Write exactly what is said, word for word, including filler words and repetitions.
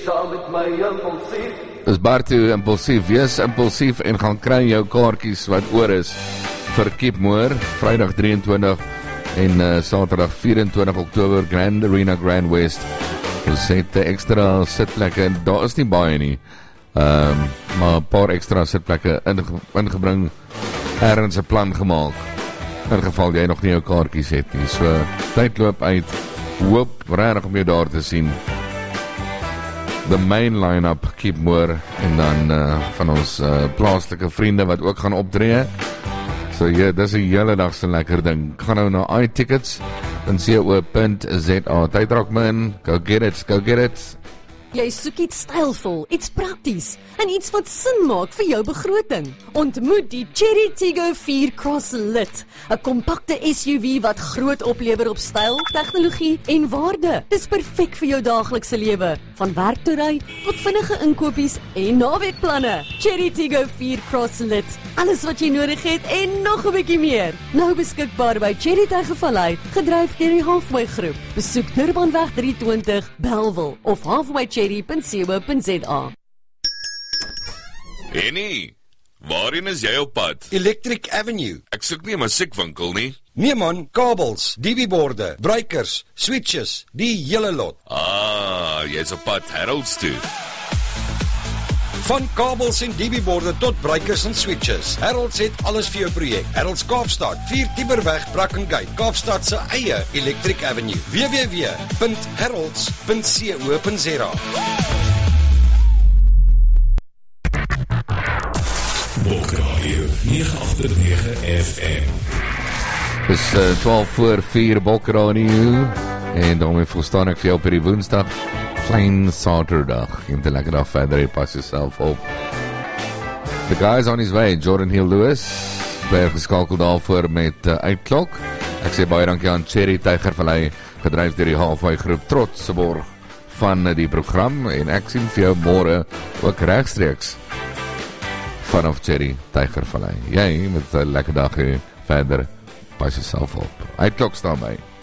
saam met my impulsief. Dis baie toe impulsief, wees impulsief en gaan kry jou kaartjies wat oor is vir Keepmoor, Vrydag drieëntwintig en uh, Saterdag vyf-en-twintig Oktober, Grand Arena Grand West. Ons het ekstra sitplekke en daar is nie baie nie, um, maar 'n paar ekstra sitplekke inge, ingebring, ergens 'n plan gemaak, in geval jy nog nie jou kaartjies het nie. So, tyd loop uit, hoop regtig om jou daar te sien. The main line-up, Keepmoor, en dan uh, van ons uh, plaaslike vriende wat ook gaan optree. So ja, dis 'n hele dag so lekker ding. Gaan nou na iTickets en C O punt Z A. Tyd raak my in. Go get it, go get it. Jy soek iets stylvol, iets prakties en iets wat sin maak vir jou begroting. Ontmoet die Chery Tiggo vier Cross Lit, 'n kompakte S U V wat groot oplewer op styl, tegnologie en waarde. Dis perfek vir jou daaglikse lewe, van werk toe ry tot vinnige inkopies en naweekplanne. Chery Tiggo vier Cross Lit, alles wat jy nodig het en nog 'n bietjie meer. Nou beskikbaar by Chery Tygervallei, gedryf deur die Halfway Groep. Besoek Durbanweg driehonderdtwintig, Bellville of halfway chery punt co punt za. Henny, waarheen is jy op pad? Electric Avenue. Ek soek nie 'n musiekwinkel nie. Nee man, kabels, D V borde, breakers, switches, die hele lot. Ah, jy's op pad Harold's toe. Van kabels en D V borde tot breakers en switches. Harold's het alles vir jou projek. Harold's Kaapstad, vier Tiberweg, Brackengate, Kaapstad se eie Electric Avenue. w w w punt harolds punt co punt za. Bokradio nege agt nege F M. Dis uh, twaalf voor vier Bokradio en daarmee volstaan ek vir jou op hierdie Woensdag, klein Saterdag. Jy moet 'n lekker dag verder hê, pas jouself op. The guys on his way, Jordan Hill Lewis, bly geskakel daarvoor met uh, uitklok. Ek sê baie dankie aan Chery Tygervallei, gedryf deur die Halfway Groep, trots se borg van uh, die program, en ek sien vir jou môre ook regstreeks vanaf Chery Tygervallei. Jy met 'n lekker dag hê verder, pas jouself op. Uitklok staan by.